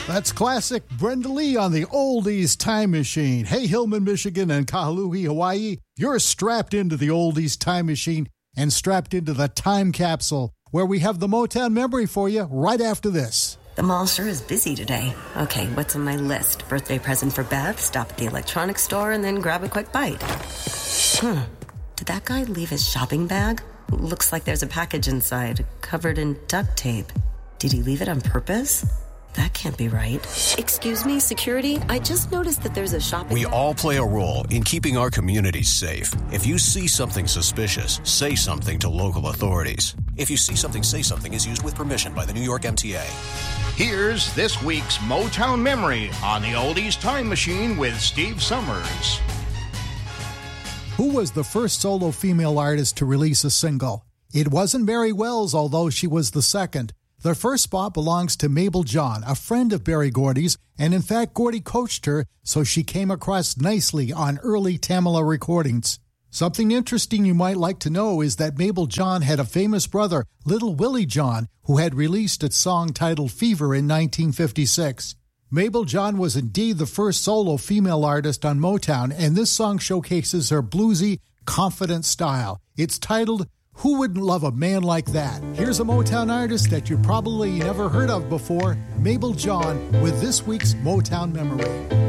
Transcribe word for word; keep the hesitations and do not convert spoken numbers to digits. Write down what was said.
That's classic Brenda Lee on the Oldies Time Machine. Hey, Hillman, Michigan and Kahului, Hawaii, you're strapped into the Oldies Time Machine and strapped into the time capsule where we have the Motown memory for you right after this. The mall sure is busy today. Okay, what's on my list? Birthday present for Beth, stop at the electronics store, and then grab a quick bite. Hmm. Did that guy leave his shopping bag? Looks like there's a package inside, covered in duct tape. Did he leave it on purpose? That can't be right. Excuse me, security? I just noticed that there's a shopping... We all play a role in keeping our communities safe. If you see something suspicious, say something to local authorities. If you see something, say something is used with permission by the New York M T A. Here's this week's Motown Memory on the Oldies Time Machine with Steve Summers. Who was the first solo female artist to release a single? It wasn't Mary Wells, although she was the second. Their first spot belongs to Mabel John, a friend of Berry Gordy's, and in fact Gordy coached her, so she came across nicely on early Tamala recordings. Something interesting you might like to know is that Mabel John had a famous brother, Little Willie John, who had released a song titled Fever in nineteen fifty-six. Mabel John was indeed the first solo female artist on Motown, and this song showcases her bluesy, confident style. It's titled Who Wouldn't Love a Man Like That? Here's a Motown artist that you probably never heard of before, Mabel John, with this week's Motown Memory.